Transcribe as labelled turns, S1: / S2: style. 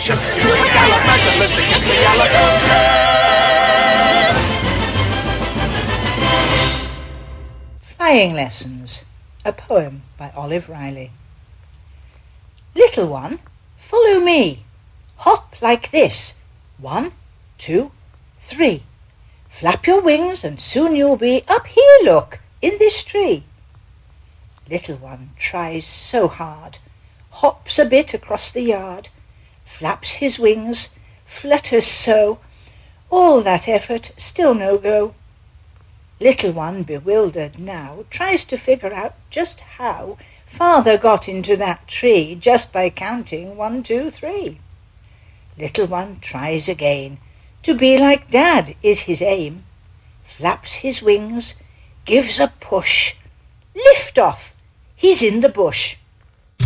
S1: Supercalifragilisticexpialidocious.
S2: Flying Lessons, a poem by Olive Riley. Little one, follow me. Hop like this. 1, 2, 3. Flap your wings and soon you'll be up here, look, in this tree. Little one tries so hard, hops a bit across the yard, flaps his wings, flutters so, all that effort still no go. Little one, bewildered now, tries to figure out just how father got into that tree just by counting 1, 2, 3. Little one tries again, to be like Dad is his aim, flaps his wings, gives a push, lift off, he's in the bush.